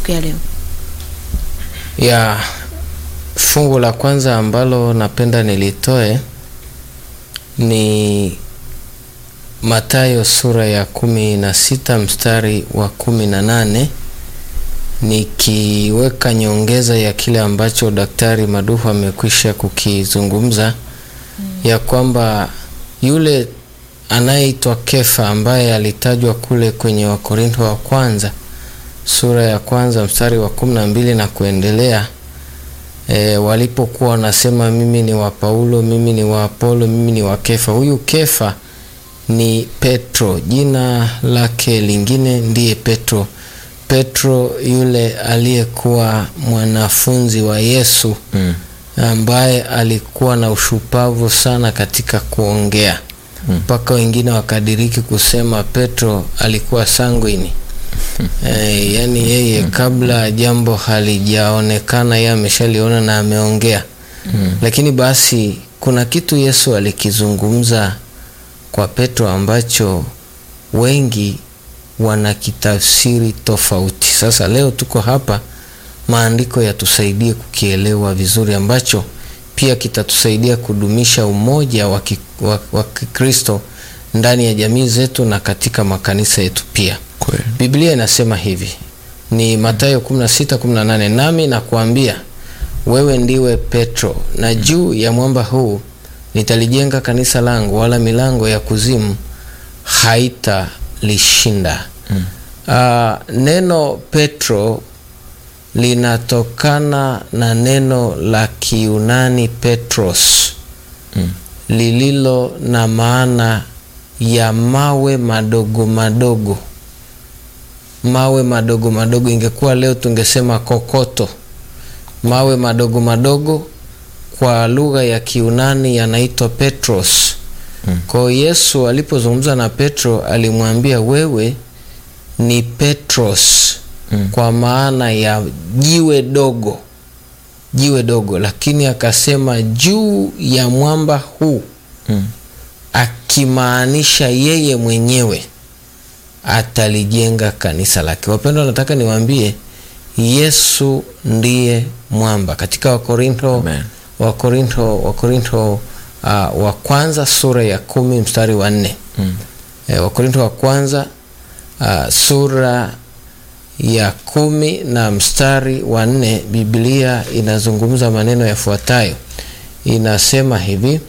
siku ya leo? Ya fungu la kwanza ambalo napenda nilitoe ni Mathayo sura ya 16 mstari wa 18, nikiweka nyongeza ya kile ambacho Daktari Maduhu amekwisha kukizungumza, ya kwamba yule anayeitwa Kefa ambaye alitajwa kule kwenye Wakorintho wa kwanza sura ya kwanza mstari wa 12 na kuendelea, walipokuwa wanasema mimi ni wa Paulo, mimi ni wa Apolo, mimi ni wa Kefa. Huyu Kefa ni Petro, jina lake lingine ndiye Petro. Petro yule aliyekuwa mwanafunzi wa Yesu, ambaye alikuwa na ushupavu sana katika kuongea, mpaka wengine wakadiriki kusema Petro alikuwa sanguini. Yani yeye kabla jambo halijaonekana yeye ameshaliona na ameongea. Lakini basi kuna kitu Yesu alikizungumza kwa Petro ambacho wengi wanakitafsiri tofauti. Sasa leo tuko hapa, maandiko yatusaidie kukielewa vizuri, ambacho pia kitatusaidia kudumisha umoja wa Kikristo ndani ya jamii zetu na katika makanisa yetu pia. Biblia inasema hivi, ni Mathayo 16:18, nami nakuambia wewe ndiwe Petro, na juu ya mwamba huu nitalijenga kanisa langu, wala milango ya kuzimu haitalishinda. Neno Petro linatokana na neno la Kiyunani Petros, lililo na maana ya mawe madogo madogo. Mawe madogo madogo, ingekuwa leo tungesema kokoto. Mawe madogo madogo kwa lugha ya Kiyunani yanaitwa Petros. Kwa Yesu alipozungumza na Petro alimwambia wewe ni Petros, kwa maana ya jiwe dogo, jiwe dogo. Lakini akasema juu ya mwamba huu, akimaanisha yeye mwenyewe atalijenga kanisa lake. Wapendwa, nataka niwaambie Yesu ndiye mwamba. Katika Wakorintho wa kwanza sura ya 10 mstari wa 4. Wakorintho wa kwanza sura ya 10 na mstari wa 4, Biblia inazungumza maneno yafuatayo. Inasema hivi,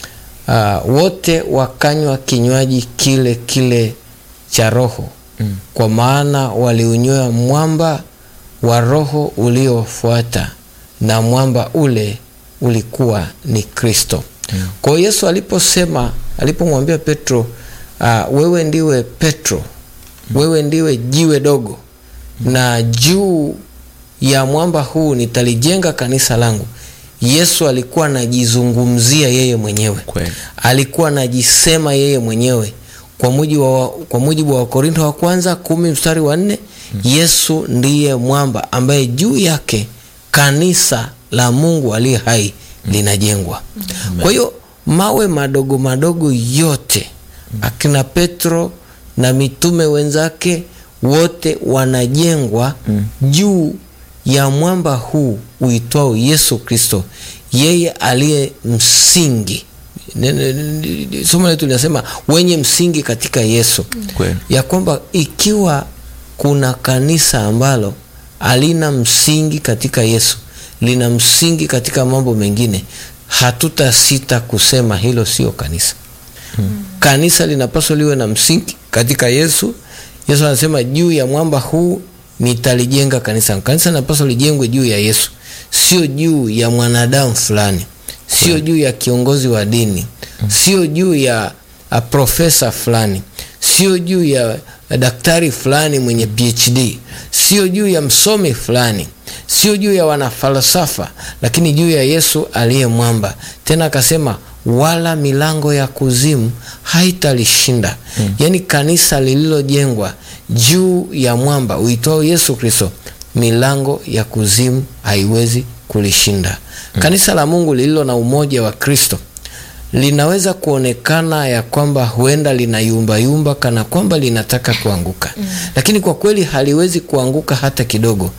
wote wakanywa kinywaji kile kile cha roho, kwa maana waliunywea mwamba wa roho uliofuata, na mwamba ule ulikuwa ni Kristo. Kwa Yesu alipomwambia Petro, wewe ndiwe Petro, wewe ndiwe jiwe dogo, na juu ya mwamba huu nitalijenga kanisa langu, Yesu alikuwa anajizungumzia yeye mwenyewe. Alikuwa anajisema yeye mwenyewe. Kwa mujibu wa Wakorintho wa kwanza 10 mstari wa 4, Yesu ndiye mwamba ambaye juu yake kanisa la Mungu aliye hai linajengwa. Kwa hiyo mawe madogo madogo yote, akina Petro na mitume wenzake wote wanajengwa juu ya mwamba huu uitwao Yesu Kristo, yeye aliye msingi. Somo letu linasema wenye msingi katika Yesu. Ya kwamba ikiwa kuna kanisa ambalo halina msingi katika Yesu, lina msingi katika mambo mengine, hatutasita kusema hilo sio kanisa. Kanisa linapaswa liwe na msingi katika Yesu. Yesu anasema juu ya mwamba huu nitalijenga kanisa. Kanisa linapaswa lijengwe juu ya Yesu, sio juu ya mwanadamu fulani, sio juu ya kiongozi wa dini, sio juu ya profesa fulani, sio juu ya daktari fulani mwenye PhD, sio juu ya msomi fulani, sio juu ya wanafalsafa, lakini juu ya Yesu aliye mwamba. Tena akasema wala milango ya kuzimu haitalishinda. Yaani kanisa lililojengwa juu ya mwamba uitwao Yesu Kristo, milango ya kuzimu haiwezi kulishinda. Kanisa la Mungu lililo na umoja wa Kristo linaweza kuonekana ya kwamba huenda lina yumba yumba kana kwamba linataka kuanguka, lakini kwa kweli haliwezi kuanguka hata kidogo.